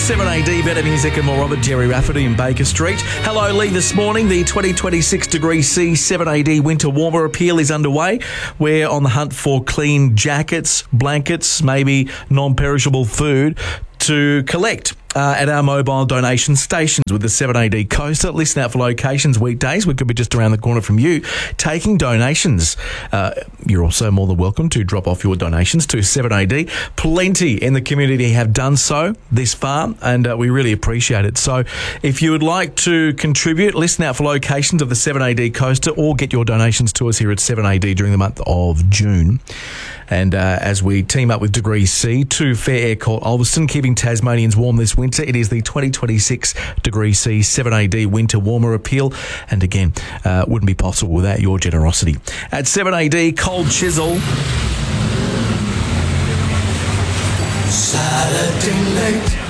7AD, better music and more Robert Jerry Rafferty in Baker Street. Hello, Lee. This morning, the 2026 Degree C 7AD Winter Warmer Appeal is underway. We're on the hunt for clean jackets, blankets, maybe non-perishable food to collect at our mobile donation stations with the 7AD Coaster. Listen out for locations weekdays. We could be just around the corner from you taking donations. You're also more than welcome to drop off your donations to 7AD. Plenty in the community have done so this far, and we really appreciate it. So if you would like to contribute, listen out for locations of the 7AD Coaster or get your donations to us here at 7AD during the month of June. And as we team up with Degree C to Fair Air Court Ulverston, keeping Tasmanians warm this winter, it is the 2026 Degree C 7AD Winter Warmer Appeal. And again, wouldn't be possible without your generosity. At 7AD, Cold Chisel. Saturday night.